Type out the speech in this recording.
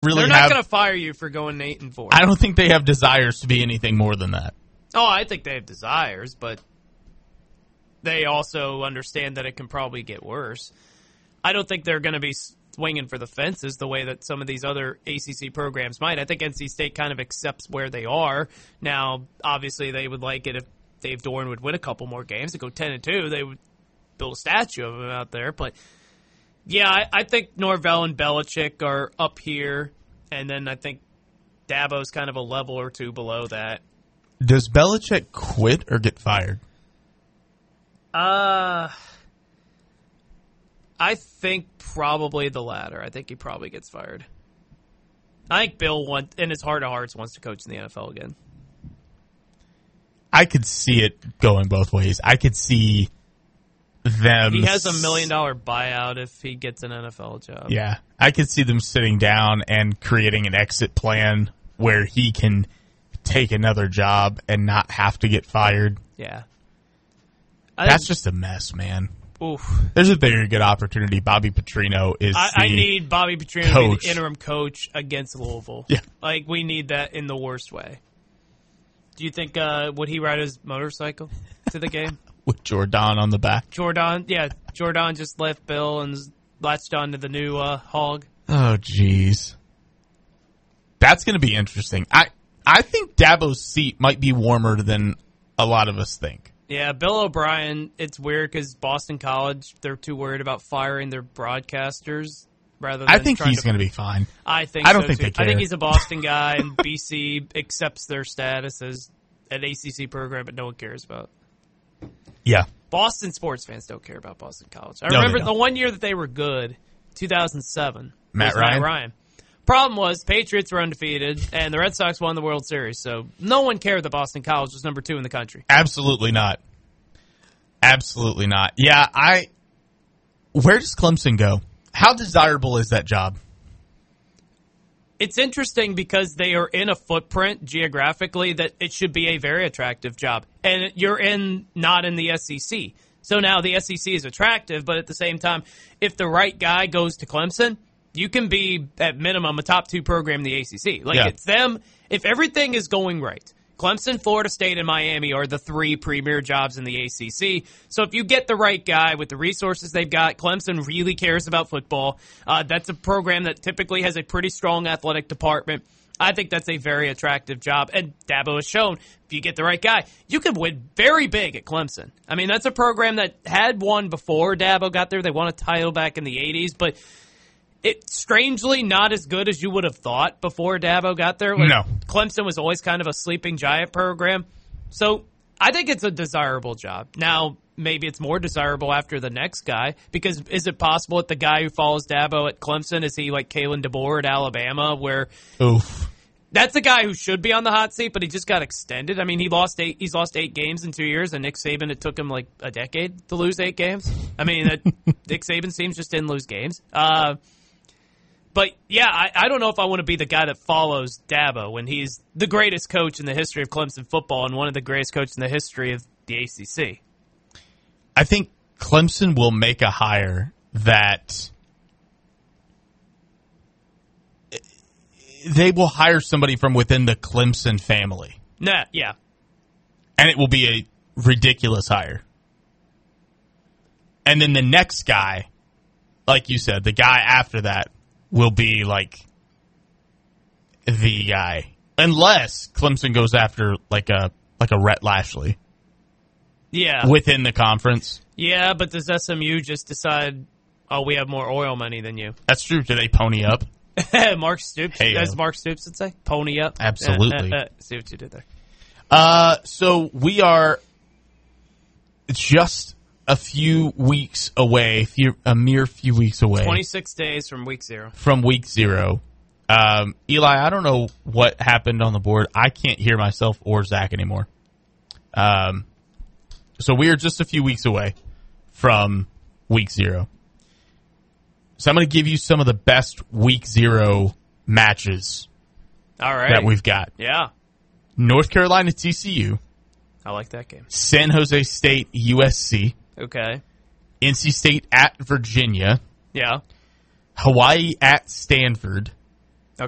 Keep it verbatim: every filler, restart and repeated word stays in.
really They're not have... going to fire you for going eight and four. I don't think they have desires to be anything more than that. Oh, I think they have desires, but they also understand that it can probably get worse. I don't think they're going to be swinging for the fences the way that some of these other A C C programs might. I think N C State kind of accepts where they are. Now, obviously, they would like it if Dave Doeren would win a couple more games to go ten and two. They would build a statue of him out there. But, yeah, I, I think Norvell and Belichick are up here, and then I think Dabo's kind of a level or two below that. Does Belichick quit or get fired? Uh, I think probably the latter. I think he probably gets fired. I think Bill, want, in his heart of hearts, wants to coach in the N F L again. I could see it going both ways. I could see them... He has a million-dollar buyout if he gets an N F L job. Yeah. I could see them sitting down and creating an exit plan where he can take another job and not have to get fired. Yeah. I That's think, just a mess, man. Oof. There's a very good opportunity. Bobby Petrino is I, the I need Bobby Petrino coach. to be the interim coach against Louisville. Yeah. Like, we need that in the worst way. Do you think, uh, would he ride his motorcycle to the game? With Jordan on the back. Jordan, yeah. Jordan just left Bill and latched on to the new uh, hog. Oh, jeez. That's going to be interesting. I, I think Dabo's seat might be warmer than a lot of us think. Yeah, Bill O'Brien, it's weird because Boston College, they're too worried about firing their broadcasters rather than I think trying he's to, going to be fine. I think I don't so think too. they care. I think he's a Boston guy, and B C accepts their status as an A C C program, but no one cares about. Yeah. Boston sports fans don't care about Boston College. I No, remember the one year that they were good, two thousand seven. Matt Ryan? Matt Ryan. Problem was, Patriots were undefeated, and the Red Sox won the World Series, so no one cared that Boston College was number two in the country. Absolutely not. Absolutely not. Yeah, I... Where does Clemson go? How desirable is that job? It's interesting because they are in a footprint geographically that it should be a very attractive job. And you're in not in the S E C. So now the S E C is attractive, but at the same time, if the right guy goes to Clemson, you can be, at minimum, a top two program in the A C C. Like, yeah. it's them. If everything is going right, Clemson, Florida State, and Miami are the three premier jobs in the A C C. So if you get the right guy with the resources they've got, Clemson really cares about football. Uh, that's a program that typically has a pretty strong athletic department. I think that's a very attractive job. And Dabo has shown, if you get the right guy, you can win very big at Clemson. I mean, that's a program that had won before Dabo got there. They won a title back in the eighties, but it's strangely not as good as you would have thought before Dabo got there. Like, no. Clemson was always kind of a sleeping giant program. So I think it's a desirable job. Now, maybe it's more desirable after the next guy, because is it possible that the guy who follows Dabo at Clemson, is he like Kalen DeBoer at Alabama, where Oof. that's a guy who should be on the hot seat, but he just got extended. I mean, he lost eight. He's lost eight games in two years, and Nick Saban, it took him like a decade to lose eight games. I mean, that, Nick Saban teams just didn't lose games. Uh, But, yeah, I, I don't know if I want to be the guy that follows Dabo when he's the greatest coach in the history of Clemson football and one of the greatest coaches in the history of the A C C. I think Clemson will make a hire that they will hire somebody from within the Clemson family. Nah, yeah. And it will be a ridiculous hire. And then the next guy, like you said, the guy after that, will be like the guy, unless Clemson goes after like a like a Rhett Lashley. Yeah, within the conference. Yeah, but does S M U just decide, oh, we have more oil money than you? That's true. Do they pony up? Mark Stoops, Hey-o. as Mark Stoops would say, pony up. Absolutely. Uh, uh, uh, see what you did there. Uh, so we are just a few weeks away, few, a mere few weeks away. twenty-six days from week zero. From week zero. Um, Eli, I don't know what happened on the board. I can't hear myself or Zach anymore. Um, so we are just a few weeks away from week zero. So I'm going to give you some of the best week zero matches All right. that we've got. Yeah. North Carolina T C U. I like that game. San Jose State U S C. Okay. N C State at Virginia. Yeah. Hawaii at Stanford.